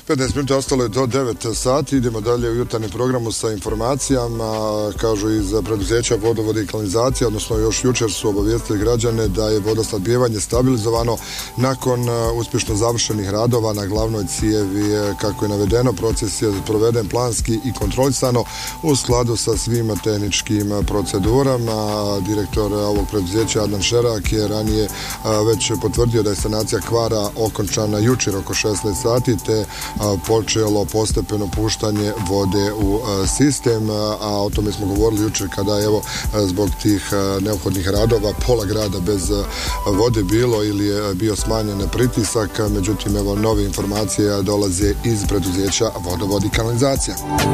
15 minuta ostalo je do 9 sati, idemo dalje u jutarnjem programu sa informacijama. Kažu iz preduzeća Vodovod i kanalizacija, odnosno još jučer su obavijestili građane da je vodosnabdijevanje stabilizovano nakon uspješno završenih radova na glavnoj cijevi. Kako je navedeno, proces je proveden planski i kontrolisano u skladu sa svim tehničkim procedurama. Direktor ovog preduzeća Adnan Šerak je ranije već potvrdio da je sanacija kvara okončana jučer oko 16 sati, te počelo postepeno puštanje vode u sistem, a o tome smo govorili jučer kada je zbog tih neophodnih radova pola grada bez vode bilo ili je bio smanjen pritisak. Međutim, nove informacije dolaze iz preduzeća Vodovod i kanalizacija.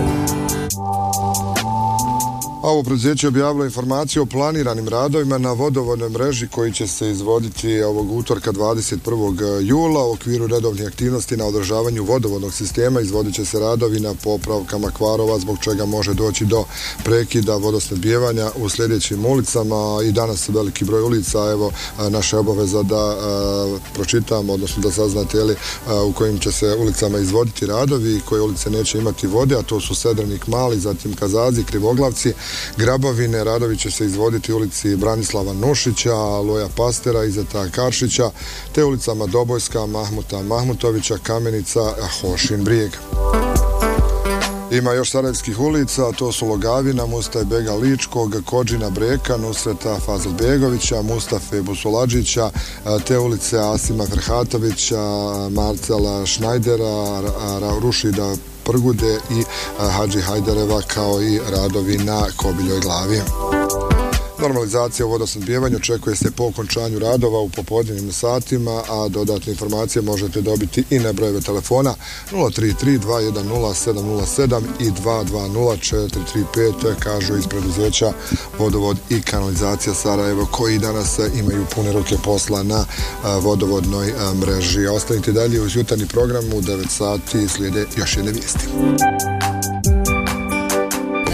Ovo preduzeće je objavilo informaciju o planiranim radovima na vodovodnoj mreži koji će se izvoditi ovog utorka 21. jula. U okviru redovnih aktivnosti na održavanju vodovodnog sistema izvodit će se radovi na popravkama kvarova, zbog čega može doći do prekida vodosnabdijevanja u sljedećim ulicama. I danas veliki broj ulica, naša obaveza da pročitamo, odnosno da saznate u kojim će se ulicama izvoditi radovi i koje ulice neće imati vode, a to su Sedrenik Mali, zatim Kazazi, Krivoglavci, Grabovine. Radovi će se izvoditi u ulici Branislava Nušića, Loja Pastera, Izeta Karšića, te ulicama Dobojska, Mahmuta Mahmutovića, Kamenica, Hošin Brijeg. Ima još sarajevskih ulica, to su Logavina, Mustaj Bega Ličkog, Kodžina Breka, Nusreta Fazilbegovića, Mustafe Busoladžića, te ulice Asima Ferhatovića, Marcela Šnajdera, Rušida Prgude i Hadži Hajdareva, kao i radovi na Kobiljoj glavi. Normalizacija u vodosnabdijevanju očekuje se po okončanju radova u popodnevnim satima, a dodatne informacije možete dobiti i na brojeve telefona 033 210 707 i 220 435, kažu iz preduzeća Vodovod i kanalizacija Sarajevo, koji danas imaju pune ruke posla na vodovodnoj mreži. Ostanite dalje uz jutarnji program, u 9 sati slijede još jedne vijesti.